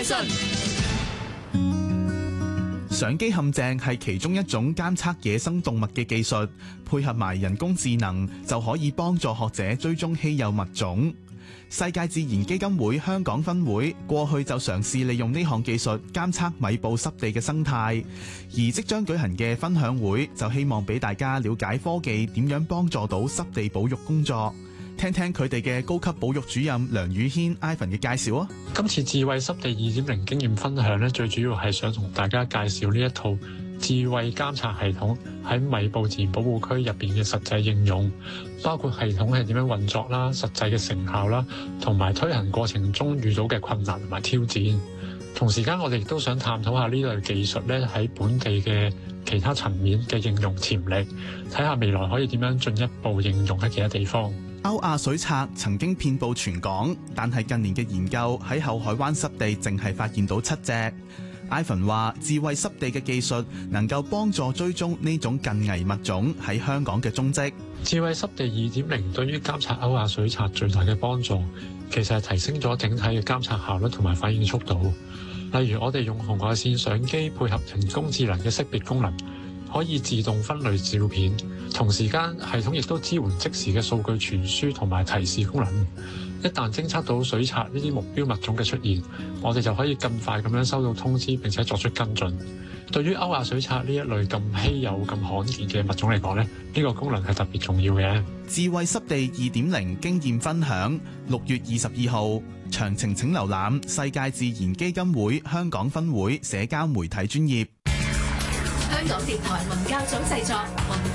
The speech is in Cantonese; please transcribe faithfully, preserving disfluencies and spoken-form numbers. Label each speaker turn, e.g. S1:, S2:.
S1: 快訊。
S2: 相機陷阱係其中一種監測野生動物嘅技術，配合埋人工智能就可以幫助學者追蹤稀有物種。世界自然基金會香港分會過去就嘗試利用呢項技術監測米埔濕地嘅生態，而即將舉行嘅分享會就希望俾大家了解科技點樣幫助到濕地保育工作。聽聽佢哋嘅高級保育主任梁宇軒 Ivan 嘅介紹啊！
S3: 今次智慧濕地二點零經驗分享咧，最主要係想同大家介紹呢一套智慧監察系統喺米埔自然保護區入邊嘅實際應用，包括系統係點樣運作啦、實際嘅成效啦，同埋推行過程中遇到嘅困難同埋挑戰。同時間，我哋亦都想探討下呢類技術咧喺本地嘅其他層面嘅應用潛力，睇下未來可以點樣進一步應用喺其他地方。
S2: 歐亞水獺曾經遍佈全港，但係近年嘅研究喺後海灣濕地淨係發現到七隻。Ivan 話：智慧濕地嘅技術能夠幫助追蹤呢種近危物種喺香港嘅蹤跡。
S3: 智慧濕地二點零對於監察歐亞水獺最大嘅幫助，其實係提升咗整體嘅監察效率同埋反應速度。例如，我哋用紅外線相機配合人工智能嘅識別功能，可以自動分類照片，同時間系統亦都支援即時嘅數據傳輸同埋提示功能。一旦偵測到水獺呢啲目標物種嘅出現，我哋就可以更快咁樣收到通知並且作出跟進。對於歐亞水獺呢一類咁稀有、咁罕見嘅物種嚟講咧，呢個功能係特別重要嘅。
S2: 智慧濕地二點零經驗分享，六月二十二號，詳情請瀏覽世界自然基金會香港分會社交媒體專頁。
S1: 香港電台文教組製作。